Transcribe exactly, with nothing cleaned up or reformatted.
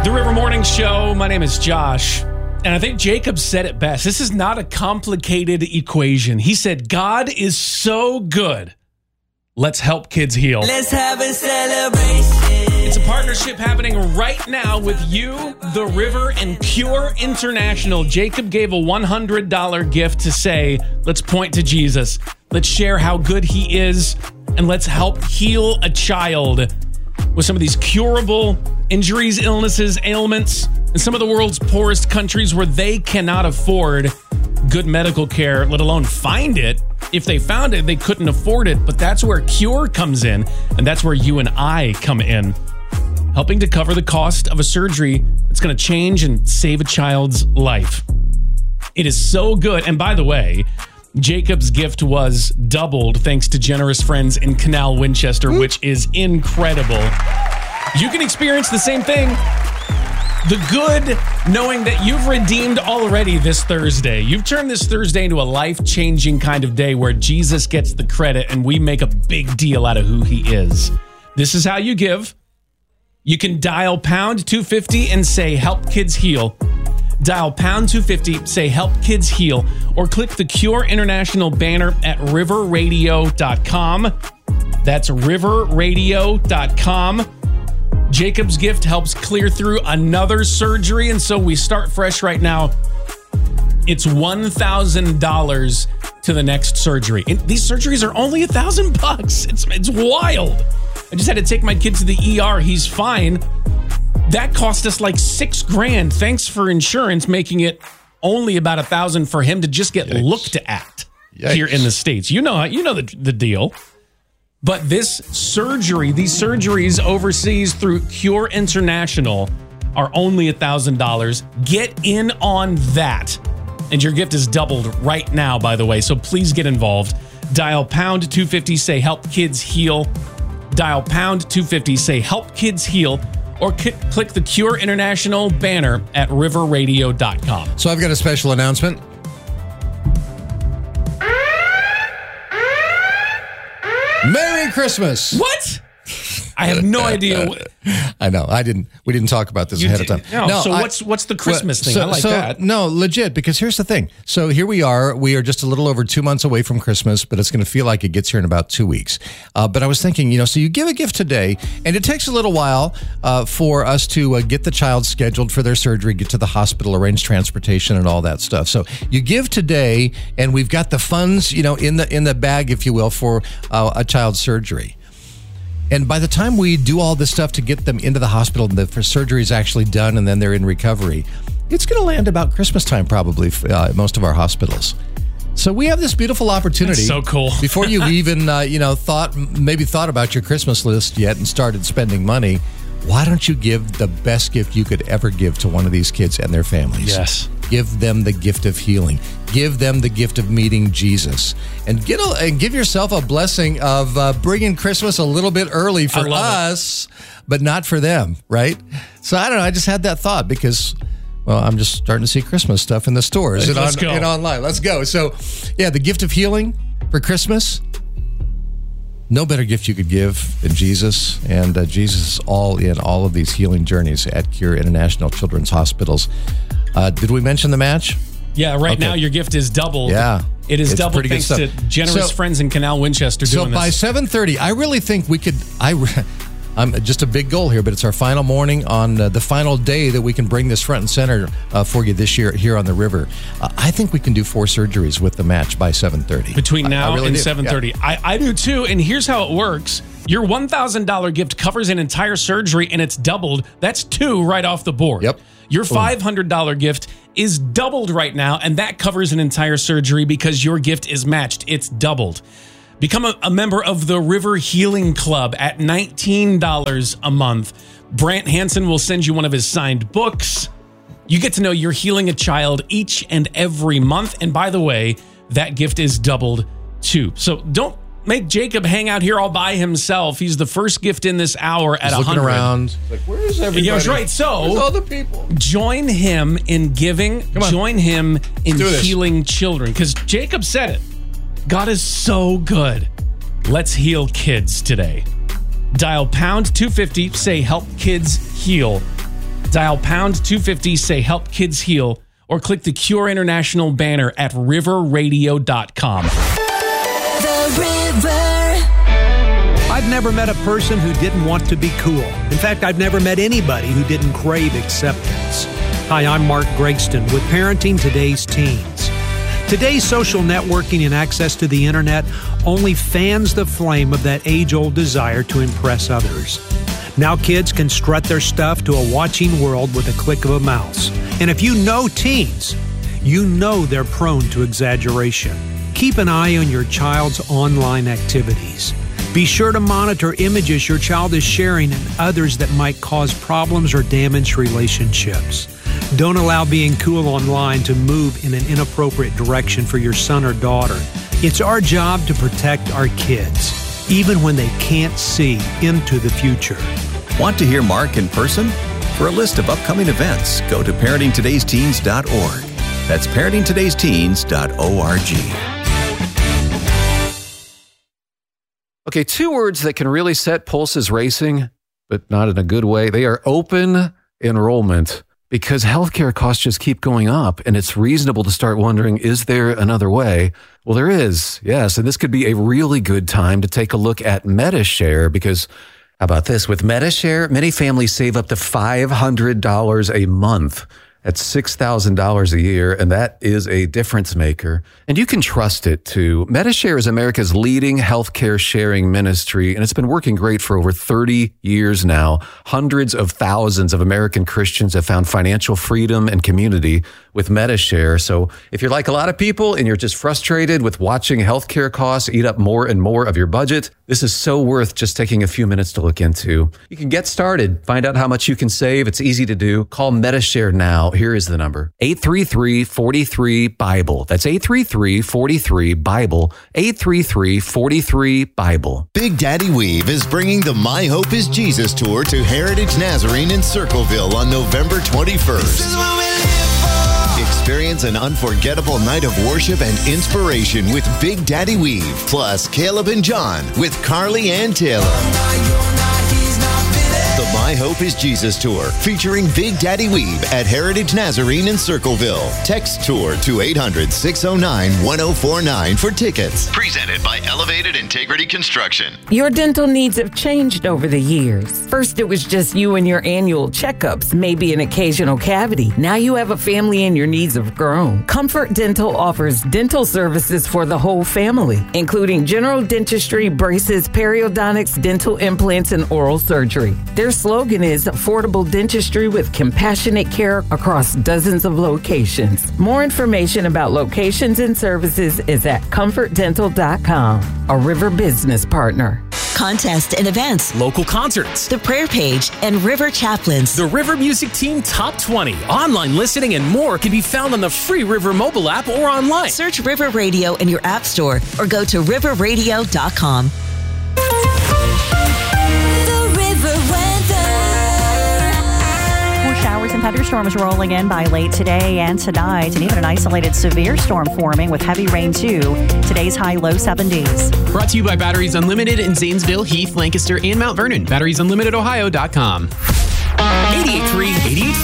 The River Morning Show. My name is Josh, and I think Jacob said it best. This is not a complicated equation. He said, God is so good. Let's help kids heal. Let's have a celebration. It's a partnership happening right now with you, The River, and Cure International. Jacob gave a one hundred dollars gift to say, let's point to Jesus. Let's share how good he is, and let's help heal a child with some of these curable injuries, illnesses, ailments in some of the world's poorest countries where they cannot afford good medical care, let alone find it. If they found it, they couldn't afford it. But that's where Cure comes in, and that's where you and I come in, helping to cover the cost of a surgery that's going to change and save a child's life. It is so good. And by the way, Jacob's gift was doubled thanks to generous friends in Canal Winchester, which is incredible. You can experience the same thing. The good, knowing that you've redeemed already this Thursday. You've turned this Thursday into a life-changing kind of day where Jesus gets the credit and we make a big deal out of who he is. This is how you give. You can dial pound two fifty and say, help kids heal. Dial pound two fifty, say help kids heal, or click the Cure International banner at river radio dot com. That's river radio dot com. Jacob's gift helps clear through another surgery, and so we start fresh right now. It's one thousand dollars to the next surgery. And these surgeries are only a thousand bucks. It's it's wild. I just had to take my kid to the E R. He's fine. That cost us like six grand. Thanks for insurance, making it only about a thousand for him to just get Yikes. looked at Yikes. here in the States. You know, you know the, the deal. But this surgery, these surgeries overseas through Cure International are only a thousand dollars. Get in on that. And your gift is doubled right now, by the way. So please get involved. Dial pound two fifty, say help kids heal. Dial pound two fifty, say help kids heal. Or c- click the Cure International banner at river radio dot com. So I've got a special announcement. Merry Christmas! What? I have no idea. What... I know. I didn't. We didn't talk about this you ahead did, of time. No. no so I, what's what's the Christmas well, thing? So, I like so, that. No, legit. Because here's the thing. So here we are. We are just a little over two months away from Christmas, but it's going to feel like it gets here in about two weeks. Uh, but I was thinking, you know, so you give a gift today, and it takes a little while uh, for us to uh, get the child scheduled for their surgery, get to the hospital, arrange transportation, and all that stuff. So you give today, and we've got the funds, you know, in the in the bag, if you will, for uh, a child's surgery. And by the time we do all this stuff to get them into the hospital and the surgery is actually done and then they're in recovery, it's going to land about Christmas time probably uh, at most of our hospitals. So we have this beautiful opportunity. That's so cool. Before you even, uh, you know, thought maybe thought about your Christmas list yet and started spending money, why don't you give the best gift you could ever give to one of these kids and their families? Yes. Give them the gift of healing. Give them the gift of meeting Jesus. And get a, and give yourself a blessing of uh, bringing Christmas a little bit early for us, it. but not for them, right? So I don't know. I just had that thought because, well, I'm just starting to see Christmas stuff in the stores and, Let's on, go. and online. Let's go. So, yeah, the gift of healing for Christmas. No better gift you could give than Jesus. And uh, Jesus is all in all of these healing journeys at Cure International Children's Hospitals. Uh, did we mention the match? Yeah, right okay. now your gift is doubled. Yeah. It is it's doubled thanks to generous so, friends in Canal Winchester doing so by this. seven thirty, I really think we could... I, I'm just a big goal here, but it's our final morning on uh, the final day that we can bring this front and center uh, for you this year here on the river. Uh, I think we can do four surgeries with the match by seven thirty. Between now really and do. seven thirty. Yeah. I, I do too, and here's how it works. Your one thousand dollars gift covers an entire surgery, and it's doubled. That's two right off the board. Yep. Your five hundred dollars gift is doubled right now, and that covers an entire surgery because your gift is matched. It's doubled. Become a, a member of the River Healing Club at nineteen dollars a month. Brant Hansen will send you one of his signed books. You get to know you're healing a child each and every month. And by the way, that gift is doubled too. So don't make Jacob hang out here all by himself. He's the first gift in this hour at He's one hundred. Looking around. Like, where is everybody? Yeah, that's right. So, where's all the people? Join him in giving. Join him in healing children. Because Jacob said it. God is so good. Let's heal kids today. Dial pound two fifty, say help kids heal. Dial pound two fifty, say help kids heal, or click the Cure International banner at river radio dot com. The River. I've never met a person who didn't want to be cool. In fact, I've never met anybody who didn't crave acceptance. Hi, I'm Mark Gregston with Parenting Today's Teens. Today's social networking and access to the internet only fans the flame of that age-old desire to impress others. Now kids can strut their stuff to a watching world with a click of a mouse. And if you know teens, you know they're prone to exaggeration. Keep an eye on your child's online activities. Be sure to monitor images your child is sharing and others that might cause problems or damage relationships. Don't allow being cool online to move in an inappropriate direction for your son or daughter. It's our job to protect our kids, even when they can't see into the future. Want to hear Mark in person? For a list of upcoming events, go to parenting todays teens dot org. That's parenting todays teens dot org. Okay, two words that can really set pulses racing, but not in a good way. They are open enrollment, because healthcare costs just keep going up, and it's reasonable to start wondering, is there another way? Well, there is, yes, and this could be a really good time to take a look at Medi-Share, because how about this? With Medi-Share, many families save up to five hundred dollars a month. That's six thousand dollars a year, and that is a difference maker. And you can trust it, too. Medi-Share is America's leading healthcare sharing ministry, and it's been working great for over thirty years now. Hundreds of thousands of American Christians have found financial freedom and community with Medi-Share. So if you're like a lot of people and you're just frustrated with watching healthcare costs eat up more and more of your budget, this is so worth just taking a few minutes to look into. You can get started, find out how much you can save. It's easy to do. Call Medi-Share now. Here is the number, eight three three, four three, Bible. That's eight three three, four three, Bible, eight three three, four three, Bible. Big Daddy Weave is bringing the My Hope is Jesus tour to Heritage Nazarene in Circleville on November twenty-first. Experience an unforgettable night of worship and inspiration with Big Daddy Weave, plus Caleb and John with Carly Ann Taylor. The My Hope is Jesus Tour, featuring Big Daddy Weave at Heritage Nazarene in Circleville. Text tour to eight hundred, six oh nine, one oh four nine for tickets. Presented by Elevated Integrity Construction. Your dental needs have changed over the years. First, it was just you and your annual checkups, maybe an occasional cavity. Now you have a family and your needs have grown. Comfort Dental offers dental services for the whole family, including general dentistry, braces, periodontics, dental implants, and oral surgery. Their slogan is affordable dentistry with compassionate care across dozens of locations. More information about locations and services is at comfort dental dot com, a River business partner. Contests and events, local concerts, the prayer page, and River Chaplains. The River Music Team Top twenty, online listening, and more can be found on the free River mobile app or online. Search River Radio in your app store or go to river radio dot com. Showers and thunderstorms rolling in by late today and tonight, and even an isolated severe storm forming with heavy rain too. Today's high low seventies. Brought to you by Batteries Unlimited in Zanesville, Heath, Lancaster, and Mount Vernon. batteries unlimited ohio dot com. eighty-eight point three, eighty-eight point